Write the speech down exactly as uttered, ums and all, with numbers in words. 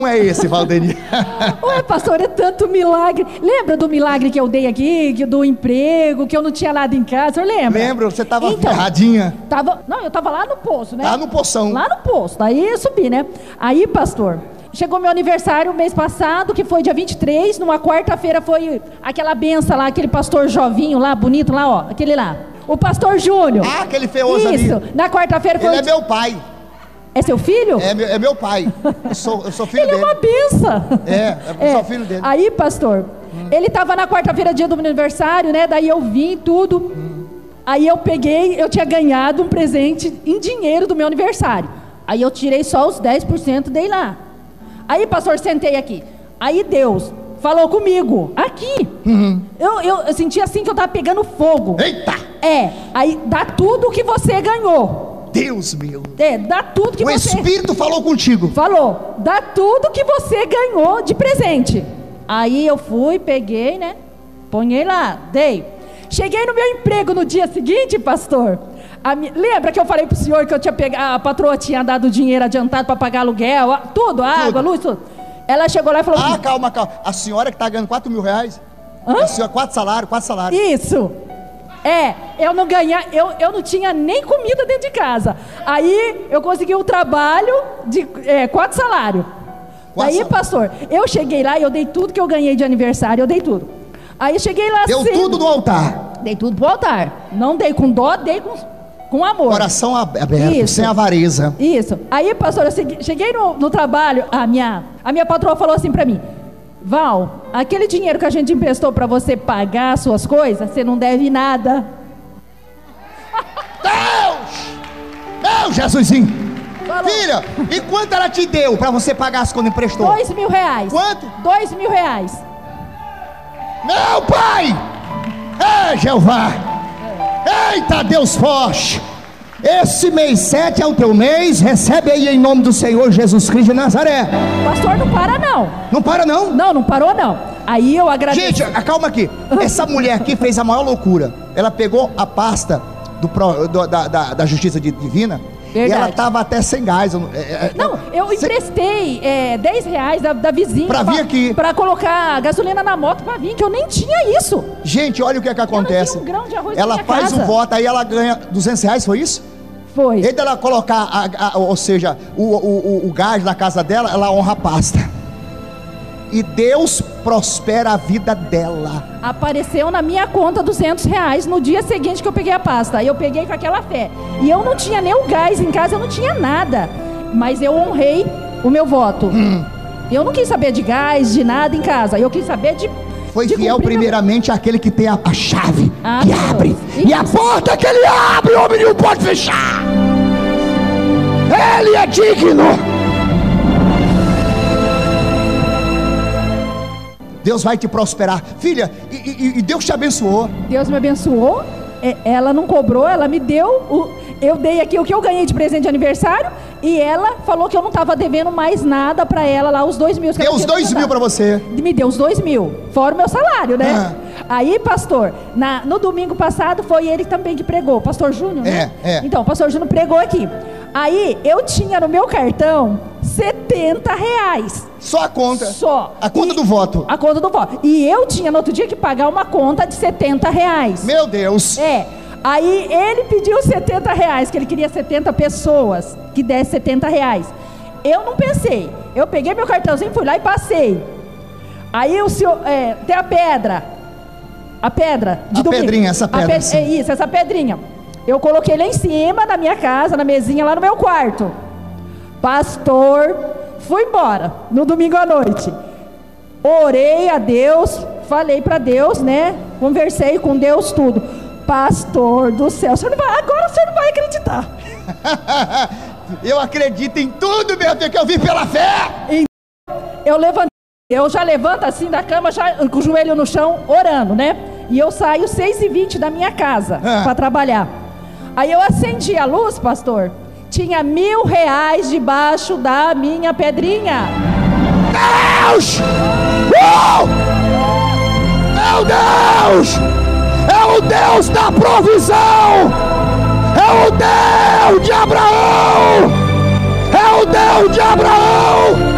é esse, Valdeni? Ué, pastor, é tanto milagre. Lembra do milagre que eu dei aqui, que do emprego, que eu não tinha nada em casa? O senhor lembra? Lembro, você estava então, ferradinha. Tava, não, eu estava lá no poço, né? Lá no poção. Lá no poço, aí eu subi, né? Aí, pastor, chegou meu aniversário mês passado, que foi dia vinte e três, numa quarta-feira foi aquela benção lá, aquele pastor jovinho lá, bonito lá, ó, aquele lá. O pastor Júnior. Ah, aquele feioso ali. Isso, na quarta-feira foi... Ele é meu pai. É seu filho? É meu, é meu pai. Eu sou, eu sou filho ele dele. Ele é uma benção. É, eu é. sou filho dele. Aí, pastor, hum. ele estava na quarta-feira, dia do meu aniversário, né? Daí eu vim tudo. Hum. Aí eu peguei, eu tinha ganhado um presente em dinheiro do meu aniversário. Aí eu tirei só os dez por cento, dei lá. Aí, pastor, sentei aqui. Aí Deus falou comigo, aqui. Uhum. Eu, eu, eu senti assim que eu estava pegando fogo. Eita! É, aí dá tudo o que você ganhou. Deus meu. É, dá tudo que o você... O Espírito falou contigo. Falou, dá tudo que você ganhou de presente. Aí eu fui, peguei, né? Ponhei lá, dei. Cheguei no meu emprego no dia seguinte, pastor. A mi... Lembra que eu falei pro senhor que eu tinha pegado, a patroa tinha dado dinheiro adiantado para pagar aluguel, tudo, água, tudo. Luz, tudo. Ela chegou lá e falou... Ah, assim, calma, calma. A senhora que tá ganhando quatro mil reais? Hã? A senhora, quatro salários, quatro salários. Isso. É, eu não ganhar, eu, eu não tinha nem comida dentro de casa. Aí eu consegui um trabalho de é, quatro salários. Quatro Aí, pastor, eu cheguei lá e eu dei tudo que eu ganhei de aniversário, eu dei tudo. Aí eu cheguei lá... Deu cedo, tudo no altar. Dei tudo pro altar. Não dei com dó, dei com, com amor. Coração aberto, Isso. Sem avareza. Isso. Aí, pastor, eu cheguei no, no trabalho, a minha, a minha patroa falou assim pra mim: Val, aquele dinheiro que a gente emprestou para você pagar as suas coisas, você não deve nada. Deus! Deus, Jesusinho! Falou. Filha, e quanto ela te deu para você pagar as quando emprestou? Dois mil reais. Quanto? Dois mil reais. Meu pai! É, Jeová! Eita, Deus forte! Esse mês sete é o teu mês, recebe aí em nome do Senhor Jesus Cristo de Nazaré. Pastor, não para não. Não para não? Não, não parou não. Aí eu agradeço. Gente, calma aqui. Essa mulher aqui fez a maior loucura. Ela pegou a pasta do, do, da, da, da Justiça Divina. Verdade. E ela estava até sem gás. É, não, eu Cê... emprestei é, dez reais da, da vizinha para vir aqui, para colocar gasolina na moto para vir, que eu nem tinha isso. Gente, olha o que é que acontece. Um grão de arroz ela na faz casa. o voto, aí ela ganha duzentos reais, foi isso? Foi. E dela colocar, a, a, ou seja, o, o, o, o gás na casa dela, ela honra a pasta. E Deus prospera a vida dela. Apareceu na minha conta duzentos reais no dia seguinte que eu peguei a pasta. Aí eu peguei com aquela fé. E eu não tinha nem o gás em casa, eu não tinha nada. Mas eu honrei o meu voto. Hum. Eu não quis saber de gás, de nada em casa. Eu quis saber de... Foi de fiel primeiramente meu... àquele que tem a, a chave ah, que abre. Isso. E a porta que ele abre, o homem não pode fechar. Ele é digno. Deus vai te prosperar. Filha, e, e, e Deus te abençoou. Deus me abençoou. Ela não cobrou, ela me deu. O, eu dei aqui o que eu ganhei de presente de aniversário. E ela falou que eu não estava devendo mais nada para ela lá, os dois mil. Deu os dois mil para você. Me deu os dois mil, fora o meu salário, né? Uhum. Aí, pastor, na, no domingo passado foi ele também que pregou, o pastor Júnior, né? É, é. Então, o pastor Júnior pregou aqui. Aí, eu tinha no meu cartão setenta reais. Só a conta? Só. A conta e, do voto? A conta do voto. E eu tinha no outro dia que pagar uma conta de setenta reais. Meu Deus. É. Aí ele pediu setenta reais, que ele queria setenta pessoas, que desse setenta reais. Eu não pensei. Eu peguei meu cartãozinho, fui lá e passei. Aí o senhor, é, tem a pedra. A pedra de A domingo. pedrinha, essa pedra. Pe é isso, essa pedrinha. Eu coloquei lá em cima, na minha casa, na mesinha, lá no meu quarto. Pastor, fui embora no domingo à noite. Orei a Deus, falei para Deus, né? Conversei com Deus tudo. Pastor do céu, o senhor não vai, agora o senhor não vai acreditar. Eu acredito em tudo, meu Deus, que eu vi pela fé. Eu levantei, eu já levanto assim da cama, já com o joelho no chão, orando, né? E eu saio seis e vinte da minha casa ah. para trabalhar. Aí eu acendi a luz, pastor. Tinha mil reais debaixo da minha pedrinha. Deus! Uh! Meu Deus! É o Deus da provisão! É o Deus de Abraão! É o Deus de Abraão!